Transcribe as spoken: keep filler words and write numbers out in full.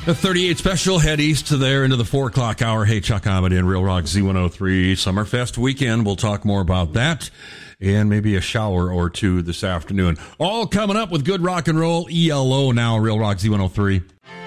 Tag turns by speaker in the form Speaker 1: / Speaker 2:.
Speaker 1: The thirty-eight special, head east to there into the four o'clock hour. Hey, Chuck Ahmed in Real Rock Z one oh three Summerfest weekend. We'll talk more about that and maybe a shower or two this afternoon. All coming up with good rock and roll. E L O now, Real Rock Z one oh three.